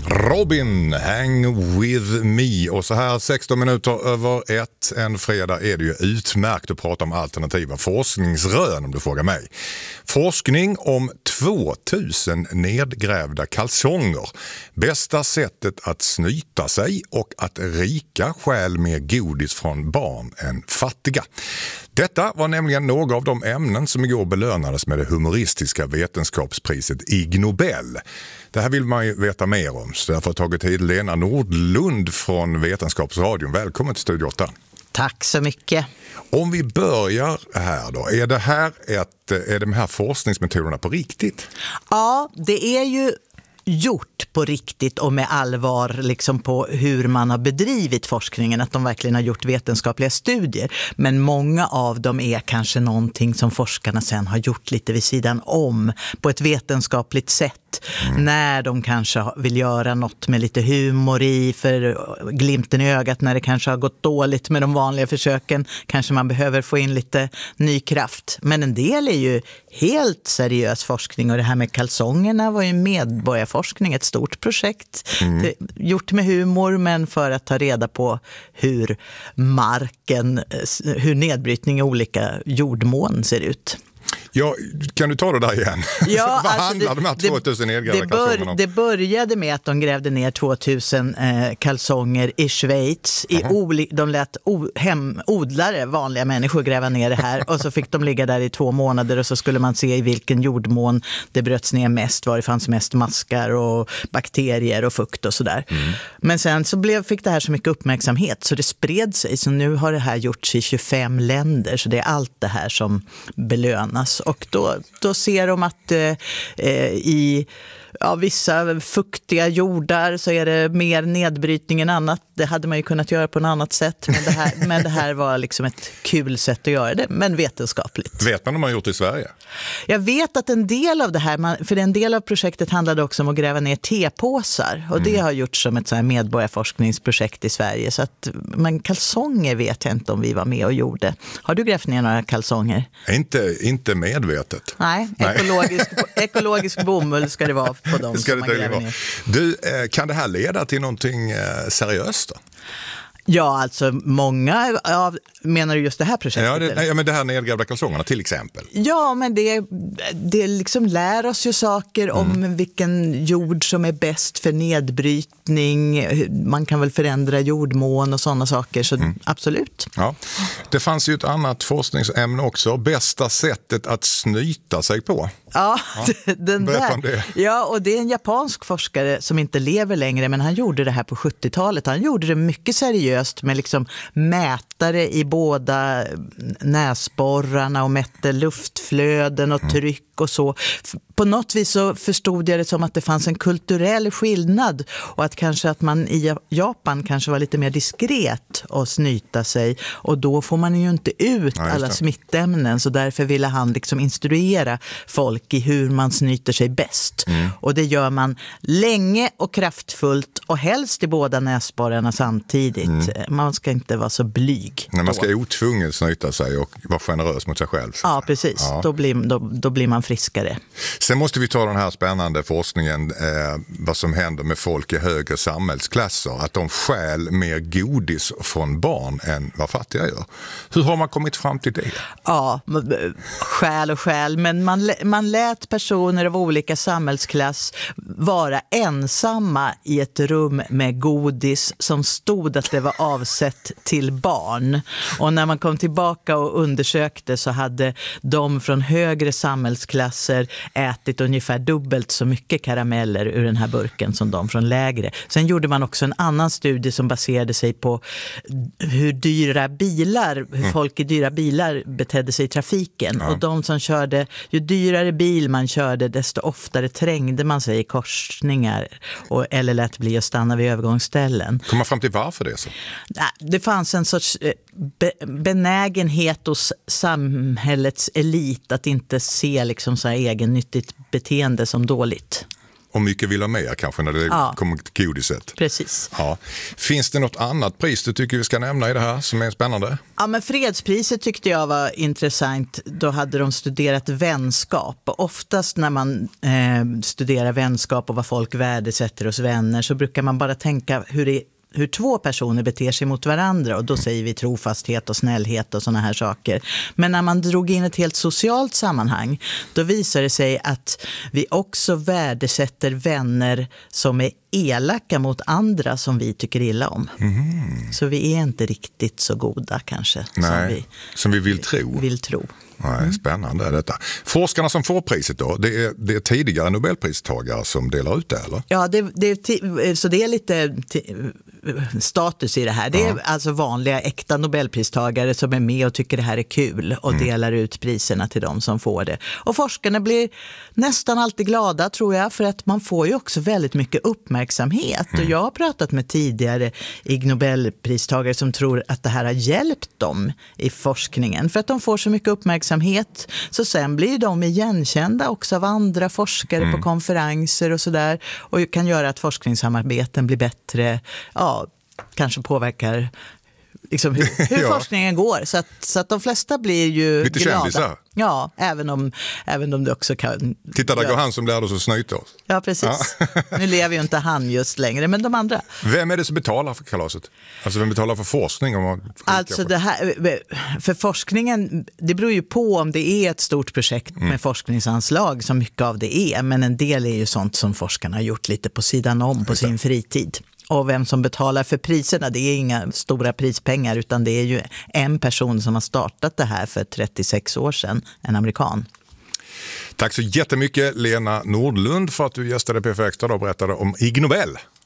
Robin, hang with me. Och så här 16 minuter över 1 en fredag är det ju utmärkt att prata om alternativa forskningsrön om du frågar mig. Forskning om 2000 nedgrävda kalsonger. Bästa sättet att snyta sig och att rika stjäl mer godis från barn än fattiga. Detta var nämligen några av de ämnen som igår belönades med det humoristiska vetenskapspriset Ig Nobel. Det här vill man ju veta mer om, så därför har jag tagit hit Lena Nordlund från Vetenskapsradion. Välkommen till Studio 8. Tack så mycket. Om vi börjar här då, är de här forskningsmetoderna på riktigt? Ja, det är ju gjort på riktigt och med allvar liksom på hur man har bedrivit forskningen, att de verkligen har gjort vetenskapliga studier. Men många av dem är kanske någonting som forskarna sen har gjort lite vid sidan om på ett vetenskapligt sätt. När de kanske vill göra något med lite humor i, för glimten i ögat när det kanske har gått dåligt med de vanliga försöken. Kanske man behöver få in lite ny kraft. Men en del är ju helt seriös forskning, och det här med kalsongerna var ju medborgarforskning, ett stort projekt. Gjort med humor, men för att ta reda på hur nedbrytning i olika jordmån ser ut. Ja, kan du ta det där igen? Ja, vad handlar de här 2000 nedgrävda kalsongerna om? Det började med att de grävde ner 2000 kalsonger i Schweiz. De lät odlare, vanliga människor, gräva ner det här. Och så fick de ligga där i 2 månader, och så skulle man se i vilken jordmån det bröts ner mest. Var det fanns mest maskar och bakterier och fukt och sådär. Men sen så fick det här så mycket uppmärksamhet så det spred sig. Så nu har det här gjorts i 25 länder. Så det är allt det här som belönas. Och då ser de att i vissa fuktiga jordar så är det mer nedbrytning än annat. Det hade man ju kunnat göra på ett annat sätt. Men det här var liksom ett kul sätt att göra det, men vetenskapligt. Vet man om man har gjort det i Sverige? Jag vet att en del av det här, för en del av projektet handlade också om att gräva ner tepåsar. Och det har gjorts som ett så här medborgarforskningsprojekt i Sverige. Så att, men kalsonger vet jag inte om vi var med och gjorde. Har du grävt ner några kalsonger? Inte medvetet. Nej. Ekologisk bomull ska det vara på dem som man gräver ner. Du, kan det här leda till någonting seriöst då? Ja, alltså många menar du just det här projektet? Ja, men det här nedgrävda kalsongerna till exempel. Ja, men det liksom lär oss ju saker om vilken jord som är bäst för nedbrytning. Man kan väl förändra jordmån och sådana saker, så absolut. Ja. Det fanns ju ett annat forskningsämne också, bästa sättet att snyta sig på. Ja, den berätta där. om det. Ja, och det är en japansk forskare som inte lever längre, men han gjorde det här på 70-talet. Han gjorde det mycket seriöst med liksom mätare i båda näsborrarna och mätte luftflöden och tryck och så. På något vis så förstod jag det som att det fanns en kulturell skillnad, och att man i Japan kanske var lite mer diskret och snyta sig, och då får man ju inte ut alla smittämnen, så därför ville han liksom instruera folk i hur man snyter sig bäst. Och det gör man länge och kraftfullt, och helst i båda näsborrarna samtidigt. Man ska inte vara så blyg. När man ska otvunget snyta sig och vara generös mot sig själv. Ja, precis. Ja. Då blir man friskare. Sen måste vi ta den här spännande forskningen, vad som händer med folk i högre samhällsklasser. Att de stjäl mer godis från barn än vad fattiga gör. Hur har man kommit fram till det? Ja, stjäl, men man lät personer av olika samhällsklass vara ensamma i ett rum med godis som stod att det var avsett till barn. Och när man kom tillbaka och undersökte så hade de från högre samhällsklasser ätit ungefär dubbelt så mycket karameller ur den här burken som de från lägre. Sen gjorde man också en annan studie som baserade sig på hur folk i dyra bilar betedde sig i trafiken. Och de som körde, ju dyrare bil man körde, desto oftare trängde man sig i korsningar eller lät bli att stanna vid övergångsställen. Kom man fram till varför det är så? Det fanns en sorts benägenhet hos samhällets elit att inte se liksom så här egennyttigt beteende som dåligt. Och mycket vill ha mer kanske när det kommer till godiset. Precis. Ja. Finns det något annat pris du tycker vi ska nämna i det här som är spännande? Ja, men fredspriset tyckte jag var intressant. Då hade de studerat vänskap. Och oftast när man studerar vänskap och vad folk värdesätter hos vänner så brukar man bara tänka hur två personer beter sig mot varandra, och då säger vi trofasthet och snällhet och såna här saker. Men när man drog in ett helt socialt sammanhang, då visar det sig att vi också värdesätter vänner som är elaka mot andra som vi tycker illa om. Så vi är inte riktigt så goda kanske. Som vi vill tro. Nej, spännande är detta. Forskarna som får priset då, det är tidigare Nobelpristagare som delar ut det, eller? Ja, så det är lite status i det här. Det är alltså vanliga äkta Nobelpristagare som är med och tycker det här är kul och delar ut priserna till dem som får det. Och forskarna blir nästan alltid glada, tror jag, för att man får ju också väldigt mycket uppmärksamhet. Och jag har pratat med tidigare Ig Nobelpristagare som tror att det här har hjälpt dem i forskningen, för att de får så mycket uppmärksamhet. Så sen blir de igenkända också av andra forskare på konferenser och sådär, och kan göra att forskningssamarbeten blir bättre. Ja, kanske påverkar liksom hur forskningen går. Så att de flesta blir ju lite glada. Kändisar. Ja, även om det också kan... Titta, där går han som lärde oss att snyta oss. Ja, precis. Nu lever ju inte han just längre, men de andra. Vem är det som betalar för kalaset? Alltså vem betalar för forskning? Alltså det här, för forskningen, det beror ju på om det är ett stort projekt med forskningsanslag, som mycket av det är. Men en del är ju sånt som forskarna har gjort lite på sidan om på sin fritid. Och vem som betalar för priserna, det är inga stora prispengar, utan det är ju en person som har startat det här för 36 år sedan, en amerikan. Tack så jättemycket Lena Nordlund för att du gästade PFX och berättade om Ig Nobel.